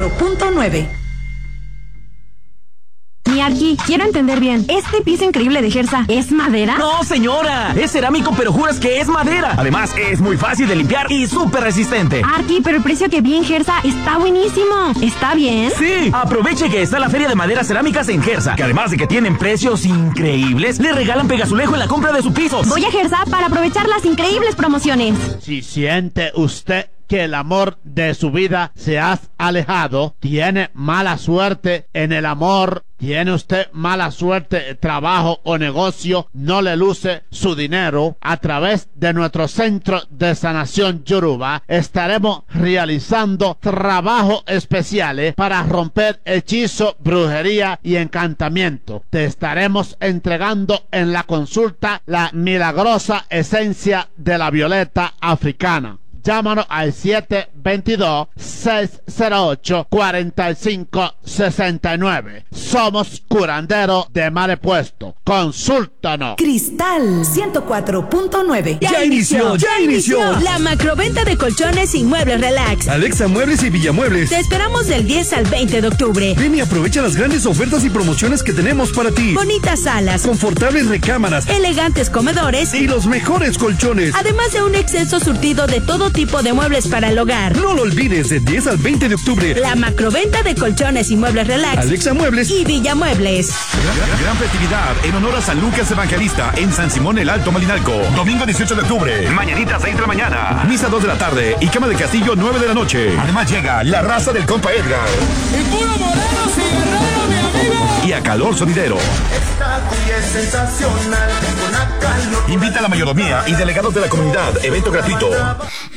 104.9. Miyagi, quiero entender bien. ¿Este piso increíble de Gersa es madera? No, señora. Es cerámico, pero juras que es madera. Además, es muy fácil de limpiar y súper resistente. Arqui, pero el precio que vi en Gersa está buenísimo. ¿Está bien? Sí. Aproveche que está la Feria de Maderas Cerámicas en Gersa, que además de que tienen precios increíbles, le regalan pegazulejo en la compra de su piso. Voy a Gersa para aprovechar las increíbles promociones. Si siente usted que el amor de su vida se ha alejado, tiene mala suerte en el amor, tiene usted mala suerte en trabajo o negocio, no le luce su dinero, a través de nuestro centro de sanación Yoruba estaremos realizando trabajos especiales para romper hechizo, brujería y encantamiento. Te estaremos entregando en la consulta la milagrosa esencia de la violeta africana. Llámanos al 722-608-4569. Somos curanderos de mal puesto. Consúltanos. Cristal 104.9. ¡Ya inició! La macroventa de colchones y muebles relax. Alexa Muebles y Villamuebles. Te esperamos del 10 al 20 de octubre. Ven y aprovecha las grandes ofertas y promociones que tenemos para ti. Bonitas salas, Confortables recámaras, elegantes comedores y los mejores colchones. Además de un extenso surtido de todo tipo de muebles para el hogar. No lo olvides, del 10 al 20 de octubre. La macroventa de colchones y muebles relax. Alexa Muebles y Villamuebles. Gran festividad en honor a San Lucas Evangelista en San Simón el Alto Malinalco. Domingo 18 de octubre. Mañanita 6 de la mañana. Misa 2 de la tarde y cama de castillo 9 de la noche. Además llega la raza del compa Edgar. Y puro moreno, cigarrero, mi amigo. Y a Calor Sonidero. Esta cuya es sensacional. Con Acalor. Invita a la mayordomía y delegados de la comunidad. Evento gratuito.